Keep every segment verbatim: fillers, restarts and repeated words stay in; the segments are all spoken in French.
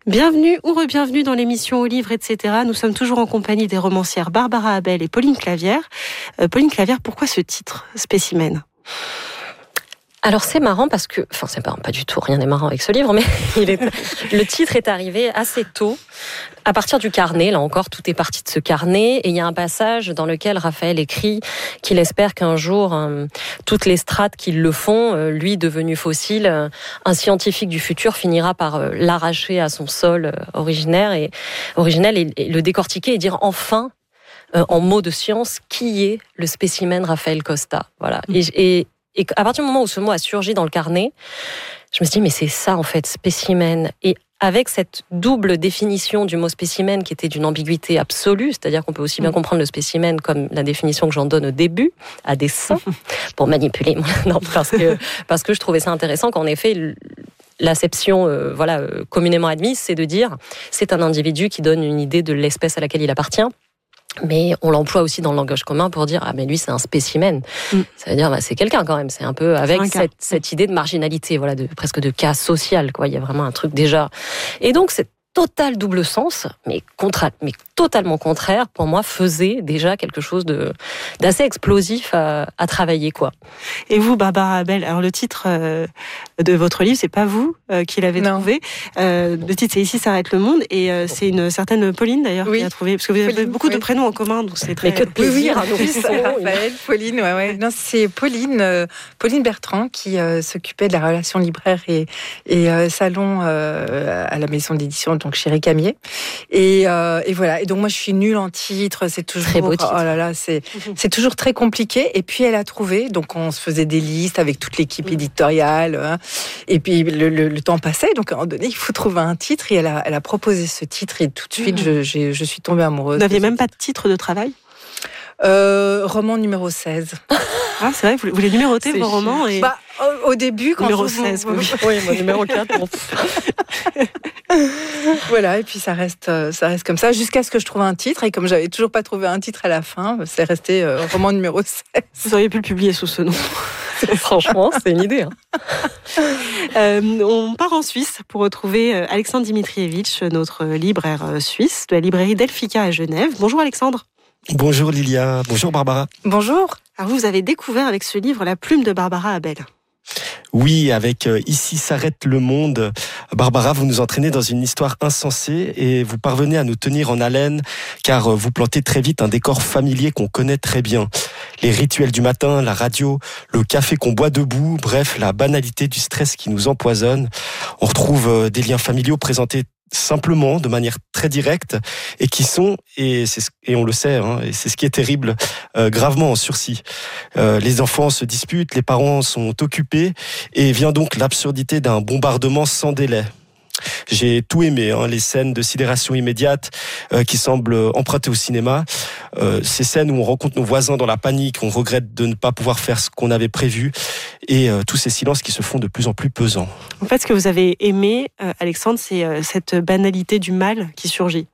Bienvenue ou re-bienvenue dans l'émission Au livre, et cetera. Nous sommes toujours en compagnie des romancières Barbara Abel et Pauline Clavière. Euh, Pauline Clavière, pourquoi ce titre, Spécimen ? Alors c'est marrant parce que, enfin c'est pas, pas du tout, rien n'est marrant avec ce livre, mais il est, le titre est arrivé assez tôt, à partir du carnet. Là encore, tout est parti de ce carnet, et il y a un passage dans lequel Raphaël écrit qu'il espère qu'un jour, euh, toutes les strates qui le font, euh, lui devenu fossile, euh, un scientifique du futur finira par euh, l'arracher à son sol euh, originaire et originel et, et le décortiquer et dire enfin, euh, en mots de science, qui est le spécimen Raphaël Costa. Voilà. Mmh. Et, et Et à partir du moment où ce mot a surgi dans le carnet, je me suis dit, mais c'est ça en fait, spécimen. Et avec cette double définition du mot spécimen qui était d'une ambiguïté absolue, c'est-à-dire qu'on peut aussi bien comprendre le spécimen comme la définition que j'en donne au début, à dessein, pour manipuler. Non, parce que, parce que je trouvais ça intéressant qu'en effet, l'acception euh, voilà, euh, communément admise, c'est de dire c'est un individu qui donne une idée de l'espèce à laquelle il appartient. Mais on l'emploie aussi dans le langage commun pour dire ah mais lui c'est un spécimen. Mm. Ça veut dire bah, c'est quelqu'un quand même. C'est un peu avec un cette, cette idée de marginalité, voilà, de presque de cas social quoi. Il y a vraiment un truc déjà. Et donc c'est total double sens, mais contra- mais totalement contraire pour moi faisait déjà quelque chose de d'assez explosif à, à travailler quoi. Et vous, Barbara Abel, alors le titre euh, de votre livre, c'est pas vous euh, qui l'avez non. trouvé. Euh, le titre c'est Ici s'arrête le monde, et euh, c'est une certaine Pauline d'ailleurs oui. qui a trouvé, parce que vous avez Pauline, beaucoup oui. de prénoms en commun, donc c'est très. Mais que de plaisir. Oui, oui, c'est Raphaël, Pauline, ouais, ouais. Non, c'est Pauline, euh, Pauline Bertrand qui euh, s'occupait de la relation libraire et et euh, salon euh, à la maison d'édition, donc chez Récamier. Et, euh, et voilà. Et donc moi je suis nulle en titre, c'est toujours très beau titre. Oh là là, c'est c'est toujours très compliqué. Et puis elle a trouvé, donc on se faisait des listes avec toute l'équipe éditoriale. Hein, et puis le, le, le temps passait, donc à un moment donné il faut trouver un titre. Et elle a elle a proposé ce titre et tout de suite je j'ai, je suis tombée amoureuse. Vous n'aviez même pas de titre de travail ? Euh, roman numéro seize. Ah, c'est vrai, vous les numérotez c'est vos romans et... bah, au, au début, quand numéro seize, mon... oui. Oui, mon numéro quatre. Bon. Voilà, et puis ça reste, ça reste comme ça, jusqu'à ce que je trouve un titre. Et comme j'avais toujours pas trouvé un titre à la fin, c'est resté euh, roman numéro seize. Vous auriez pu le publier sous ce nom. Franchement, c'est une idée. Hein. Euh, on part en Suisse pour retrouver Alexandre Dimitrievitch, notre libraire suisse de la librairie Delphica à Genève. Bonjour Alexandre. Bonjour Lilia, bonjour Barbara. Bonjour. Alors vous avez découvert avec ce livre La plume de Barbara Abel. Oui, avec euh, Ici s'arrête le monde, Barbara, vous nous entraînez dans une histoire insensée et vous parvenez à nous tenir en haleine car euh, vous plantez très vite un décor familier qu'on connaît très bien. Les rituels du matin, la radio, le café qu'on boit debout, bref, la banalité du stress qui nous empoisonne. On retrouve euh, des liens familiaux présentés simplement, de manière très directe, et qui sont, et, c'est, et on le sait, hein, et c'est ce qui est terrible, euh, gravement en sursis. Euh, les enfants se disputent, les parents sont occupés, et vient donc l'absurdité d'un bombardement sans délai. J'ai tout aimé, hein, les scènes de sidération immédiate euh, qui semblent empruntées au cinéma. Euh, ces scènes où on rencontre nos voisins dans la panique, on regrette de ne pas pouvoir faire ce qu'on avait prévu, et euh, tous ces silences qui se font de plus en plus pesants. En fait, ce que vous avez aimé, euh, Alexandre, c'est euh, cette banalité du mal qui surgit.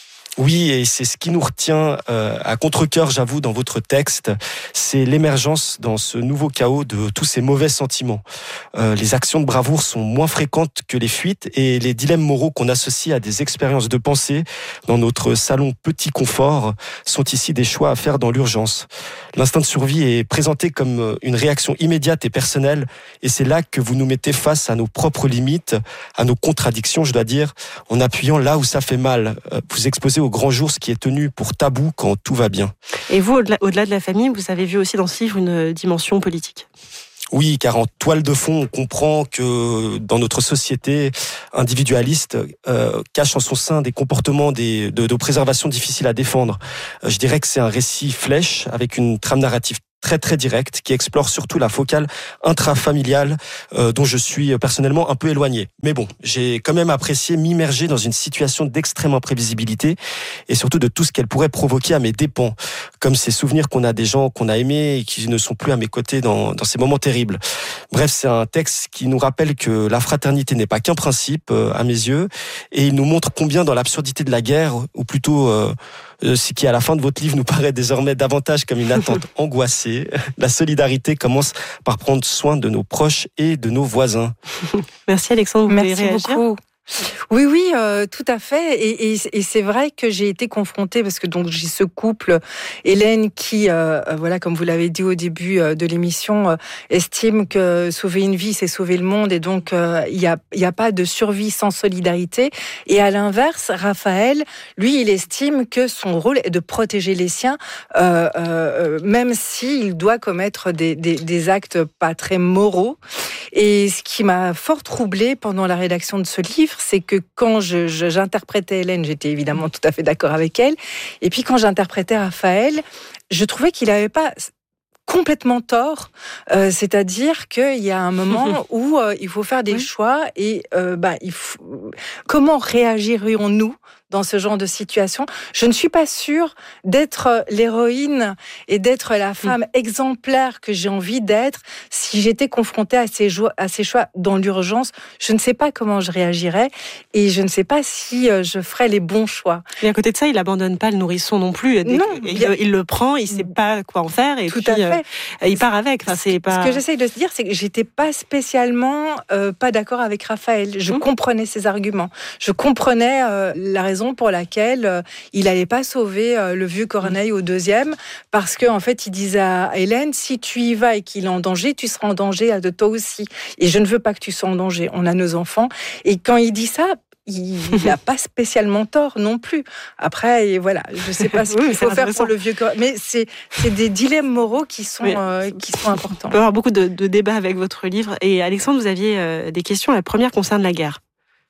Oui, et c'est ce qui nous retient euh, à contre-cœur, j'avoue, dans votre texte, c'est l'émergence dans ce nouveau chaos de tous ces mauvais sentiments. Euh, les actions de bravoure sont moins fréquentes que les fuites et les dilemmes moraux qu'on associe à des expériences de pensée dans notre salon petit confort sont ici des choix à faire dans l'urgence. L'instinct de survie est présenté comme une réaction immédiate et personnelle, et c'est là que vous nous mettez face à nos propres limites, à nos contradictions, je dois dire, en appuyant là où ça fait mal. Vous exposez au grand jour ce qui est tenu pour tabou quand tout va bien. Et vous, au-delà, au-delà de la famille, vous avez vu aussi dans ce livre une dimension politique. Oui, car en toile de fond, on comprend que dans notre société individualiste, euh, cache en son sein des comportements des, de, de préservation difficiles à défendre. Euh, je dirais que c'est un récit flèche avec une trame narrative très très directe qui explore surtout la focale intrafamiliale euh, dont je suis personnellement un peu éloigné. Mais bon, j'ai quand même apprécié m'immerger dans une situation d'extrême imprévisibilité et surtout de tout ce qu'elle pourrait provoquer à mes dépens, comme ces souvenirs qu'on a des gens qu'on a aimés et qui ne sont plus à mes côtés dans, dans ces moments terribles. Bref, c'est un texte qui nous rappelle que la fraternité n'est pas qu'un principe euh, à mes yeux, et il nous montre combien dans l'absurdité de la guerre, ou plutôt euh, ce qui à la fin de votre livre nous paraît désormais davantage comme une attente angoissée, la solidarité commence par prendre soin de nos proches et de nos voisins. Merci Alexandre, vous Merci voulez réagir ? beaucoup. Oui, oui, euh, tout à fait. Et, et, et c'est vrai que j'ai été confrontée parce que donc j'ai ce couple, Hélène, qui, euh, voilà, comme vous l'avez dit au début de l'émission, euh, estime que sauver une vie, c'est sauver le monde, et donc il euh, y a, il y a pas de survie sans solidarité. Et à l'inverse, Raphaël, lui, il estime que son rôle est de protéger les siens, euh, euh, même s'il doit commettre des, des, des actes pas très moraux. Et ce qui m'a fort troublée pendant la rédaction de ce livre, c'est que quand je, je, j'interprétais Hélène, j'étais évidemment tout à fait d'accord avec elle. Et puis quand j'interprétais Raphaël, je trouvais qu'il n'avait pas complètement tort. Euh, c'est-à-dire qu'il y a un moment où euh, il faut faire des oui. choix et euh, bah, il faut... comment réagirions-nous dans ce genre de situation? Je ne suis pas sûre d'être l'héroïne et d'être la femme exemplaire que j'ai envie d'être si j'étais confrontée à ces, jo- à ces choix dans l'urgence. Je ne sais pas comment je réagirais et je ne sais pas si je ferais les bons choix. Et à côté de ça, il n'abandonne pas le nourrisson non plus. Non, il, il, il le prend, il ne sait pas quoi en faire et tout puis à fait. Euh, il part avec. Enfin, c'est pas... Ce que j'essaye de se dire, c'est que j'étais pas spécialement euh, pas d'accord avec Raphaël. Je mmh. comprenais ses arguments. Je comprenais euh, la raison pour laquelle euh, il n'allait pas sauver euh, le vieux Corneille au deuxième, parce qu'en en fait, il disait à Hélène, si tu y vas et qu'il est en danger, tu seras en danger de toi aussi. Et je ne veux pas que tu sois en danger. On a nos enfants. Et quand il dit ça, il n'a pas spécialement tort non plus. Après, et voilà, je ne sais pas ce qu'il oui, faut faire pour le vieux Corneille. Mais c'est, c'est des dilemmes moraux qui sont, oui. euh, qui sont importants. On peut avoir beaucoup de, de débats avec votre livre. Et Alexandre, vous aviez euh, des questions. La première concerne la guerre.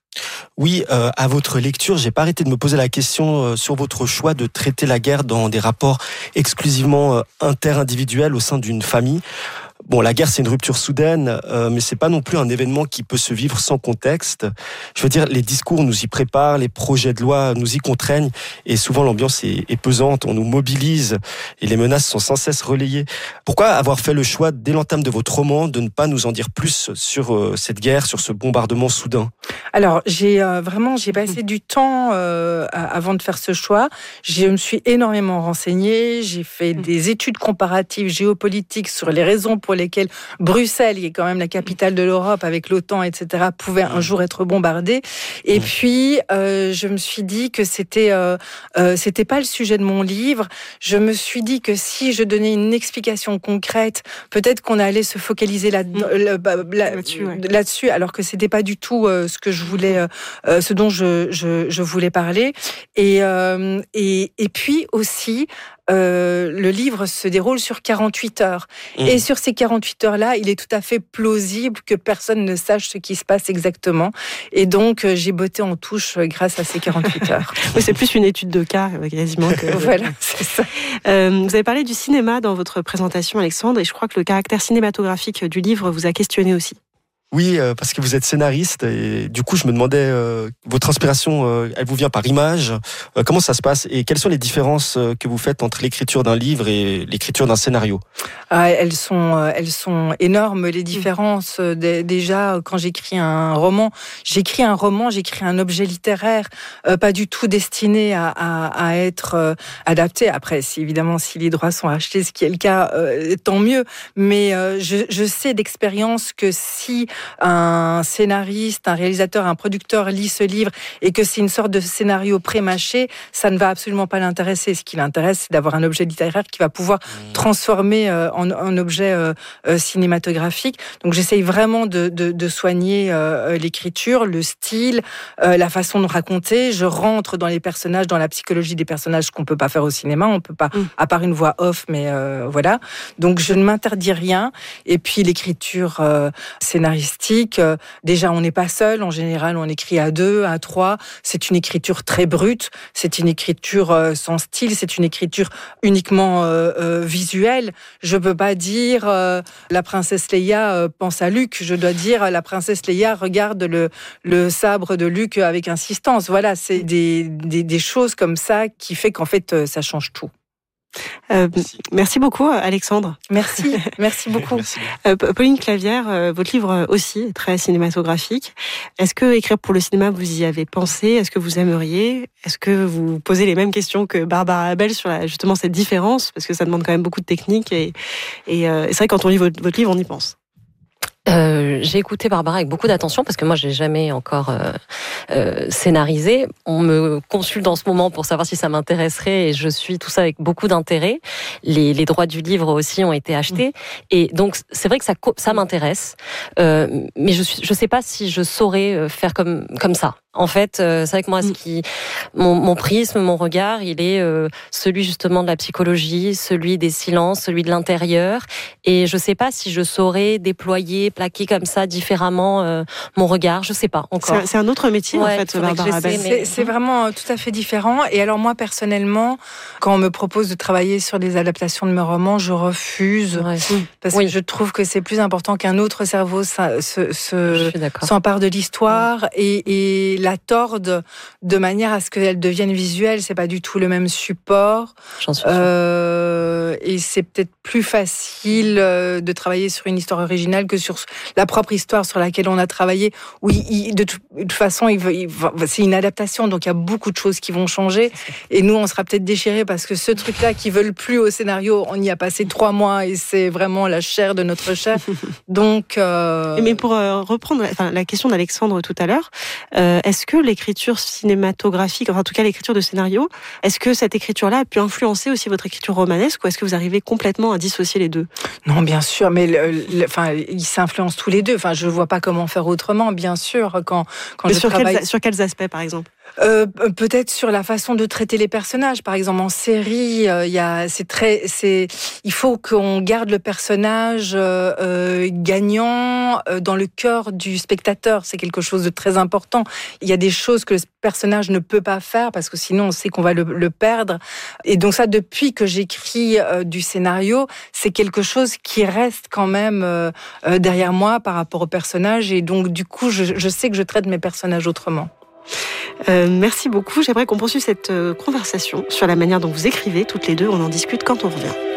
Oui, euh, à votre lecture, j'ai pas arrêté de me poser la question euh, sur votre choix de traiter la guerre dans des rapports exclusivement euh, inter-individuels au sein d'une famille. Bon, la guerre, c'est une rupture soudaine, euh, mais c'est pas non plus un événement qui peut se vivre sans contexte. Je veux dire, les discours nous y préparent, les projets de loi nous y contraignent, et souvent l'ambiance est, est pesante, on nous mobilise, et les menaces sont sans cesse relayées. Pourquoi avoir fait le choix, dès l'entame de votre roman, de ne pas nous en dire plus sur euh, cette guerre, sur ce bombardement soudain ? Alors, j'ai euh, vraiment, j'ai passé du temps euh, avant de faire ce choix. Je me suis énormément renseignée, j'ai fait des études comparatives géopolitiques sur les raisons pour lesquelles Bruxelles, qui est quand même la capitale de l'Europe avec l'OTAN, et cetera, pouvait un jour être bombardée. Et puis, euh, je me suis dit que c'était, euh, euh, c'était pas le sujet de mon livre. Je me suis dit que si je donnais une explication concrète, peut-être qu'on allait se focaliser là, mmh. là, là, là-dessus, ouais. là-dessus, alors que c'était pas du tout euh, ce que je voulais, euh, ce dont je, je, je voulais parler. Et, euh, et, et puis aussi, Euh, le livre se déroule sur quarante-huit heures. Mmh. Et sur ces quarante-huit heures-là, il est tout à fait plausible que personne ne sache ce qui se passe exactement. Et donc, euh, j'ai botté en touche grâce à ces quarante-huit heures. Oui, c'est plus une étude de cas, quasiment. Que... voilà, c'est ça. Euh, vous avez parlé du cinéma dans votre présentation, Alexandre, et je crois que le caractère cinématographique du livre vous a questionné aussi. Oui, euh, parce que vous êtes scénariste et du coup, je me demandais, euh, votre inspiration, euh, elle vous vient par image ? euh, Comment ça se passe et quelles sont les différences euh, que vous faites entre l'écriture d'un livre et l'écriture d'un scénario ? ah, Elles sont, euh, elles sont énormes, les différences. D- déjà, quand j'écris un roman, j'écris un roman, j'écris un objet littéraire, euh, pas du tout destiné à, à, à être euh, adapté. Après, si, évidemment, si les droits sont achetés, ce qui est le cas, euh, tant mieux. Mais euh, je, je sais d'expérience que si un scénariste, un réalisateur, un producteur lit ce livre et que c'est une sorte de scénario pré-mâché, ça ne va absolument pas l'intéresser. Ce qui l'intéresse, c'est d'avoir un objet littéraire qui va pouvoir mmh. transformer euh, en, en objet euh, euh, cinématographique. Donc j'essaye vraiment de, de, de soigner euh, l'écriture, le style, euh, la façon de raconter. Je rentre dans les personnages, dans la psychologie des personnages qu'on peut pas faire au cinéma. On peut pas, mmh. à part une voix off, mais euh, voilà. Donc je ne m'interdis rien. Et puis l'écriture euh, scénaristique, déjà on n'est pas seul, en général on écrit à deux, à trois, c'est une écriture très brute, c'est une écriture euh, sans style, c'est une écriture uniquement euh, euh, visuelle. Je peux pas dire euh, la princesse Leia euh, pense à Luke, je dois dire la princesse Leia regarde le, le sabre de Luke avec insistance. Voilà, c'est des, des, des choses comme ça qui fait qu'en fait euh, ça change tout. Euh, merci. merci beaucoup, Alexandre. Merci, merci beaucoup. Merci. Euh, Pauline Clavière, euh, votre livre aussi est très cinématographique. Est-ce que écrire pour le cinéma, vous y avez pensé ? Est-ce que vous aimeriez ? Est-ce que vous posez les mêmes questions que Barbara Abel sur la, justement cette différence ? Parce que ça demande quand même beaucoup de technique et, et, euh, et c'est vrai que quand on lit votre, votre livre, on y pense. Euh, j'ai écouté Barbara avec beaucoup d'attention parce que moi j'ai jamais encore euh, euh, scénarisé. On me consulte en ce moment pour savoir si ça m'intéresserait et je suis tout ça avec beaucoup d'intérêt. Les, les droits du livre aussi ont été achetés et donc c'est vrai que ça, ça m'intéresse, euh, mais je suis, je sais pas si je saurais faire comme comme ça. En fait, euh, c'est vrai que moi, ce qui, mon, mon prisme, mon regard, il est euh, celui justement de la psychologie, celui des silences, celui de l'intérieur. Et je sais pas si je saurais déployer, plaquer comme ça différemment euh, mon regard. Je sais pas encore. C'est, c'est un autre métier ouais, en fait, Barbara Abel. C'est, c'est vraiment tout à fait différent. Et alors moi, personnellement, quand on me propose de travailler sur des adaptations de mes romans, je refuse ouais. parce oui. que je trouve que c'est plus important qu'un autre cerveau se, se, se s'empare de l'histoire ouais. et, et la torde de manière à ce qu'elle devienne visuelle. C'est pas du tout le même support. J'en suis euh, et c'est peut-être plus facile de travailler sur une histoire originale que sur la propre histoire sur laquelle on a travaillé. Oui, il, de toute façon, il, il, c'est une adaptation, donc il y a beaucoup de choses qui vont changer. Et nous, on sera peut-être déchirés parce que ce truc-là qui veut le plus au scénario, on y a passé trois mois et c'est vraiment la chair de notre chair. Donc, euh... mais pour euh, reprendre enfin, la question d'Alexandre tout à l'heure. Euh, Est-ce que l'écriture cinématographique, enfin en tout cas l'écriture de scénario, est-ce que cette écriture-là a pu influencer aussi votre écriture romanesque ou est-ce que vous arrivez complètement à dissocier les deux ? Non, bien sûr, mais le, le, enfin, ils s'influencent tous les deux. Enfin, je ne vois pas comment faire autrement, bien sûr. Quand, quand mais je sur, travaille... quels, sur quels aspects, par exemple ? Euh, peut-être sur la façon de traiter les personnages. Par exemple, en série, euh, il y a, c'est très, c'est, il faut qu'on garde le personnage euh, euh, gagnant euh, dans le cœur du spectateur. C'est quelque chose de très important. Il y a des choses que le personnage ne peut pas faire parce que sinon on sait qu'on va le, le perdre. Et donc ça, depuis que j'écris euh, du scénario, c'est quelque chose qui reste quand même euh, euh, derrière moi par rapport au personnage. Et donc du coup, je, je sais que je traite mes personnages autrement. Euh, merci beaucoup. J'aimerais qu'on poursuive cette euh, conversation sur la manière dont vous écrivez toutes les deux. On en discute quand on revient.